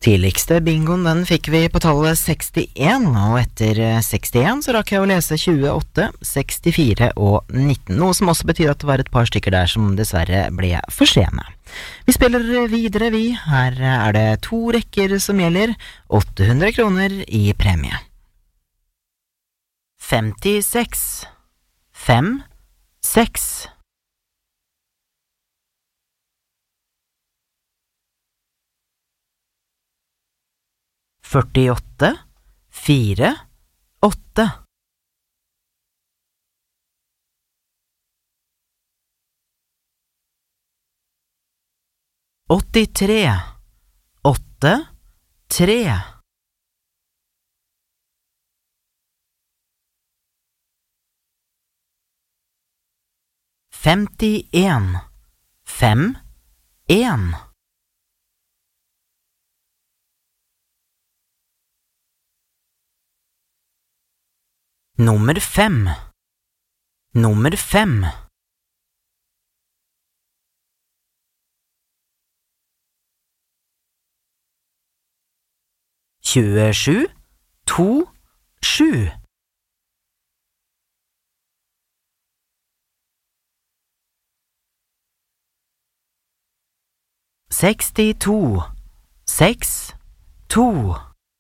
Tidligste bingoen den fikk vi på tallet 61, og etter 61 så rakk jeg å lese 28, 64 og 19, noe som også betyr at det var et par stykker der som dessverre ble for sene. Vi spiller videre vi, her er det 2 rekker som gjelder, 800 kroner i premie. 56, 5, 6. 48, 4, 8. 83, 8, 3. 51, 5, 1. Nummer 5. Nummer 5. 27, 2, 7. 62, 6, 2.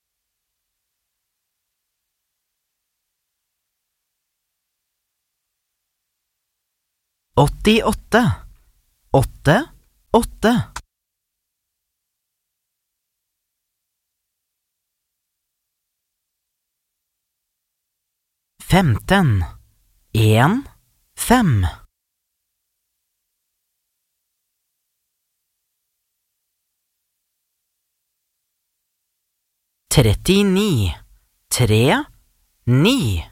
88, 8, 8. 15, 1, 5. 39, 3, 9.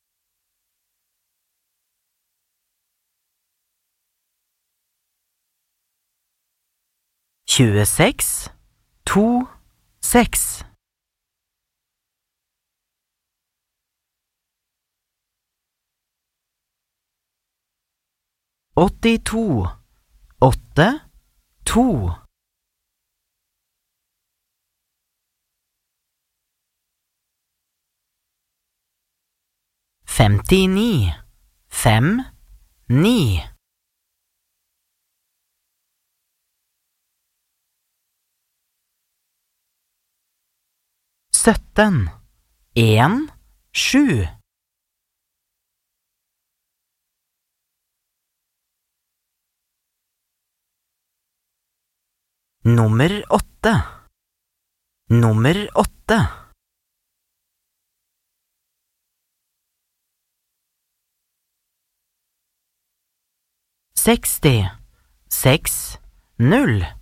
26, 2, 6. 82, 8, 2. 59, 5, 9. 17, 1, 7. 8. Nummer 8. 60, 6, 0.